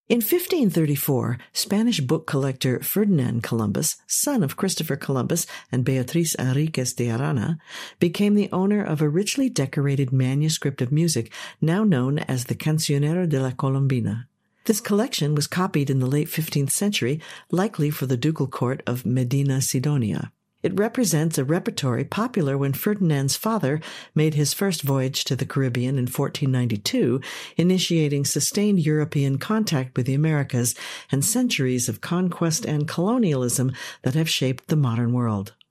In 1534, Spanish book collector Ferdinand Columbus, son of Christopher Columbus and Beatriz Enriquez de Arana, became the owner of a richly decorated manuscript of music now known as the Cancionero de la Colombina. This collection was copied in the late 15th century, likely for the ducal court of Medina Sidonia. It represents a repertory popular when Ferdinand's father made his first voyage to the Caribbean in 1492, initiating sustained European contact with the Americas and centuries of conquest and colonialism that have shaped the modern world.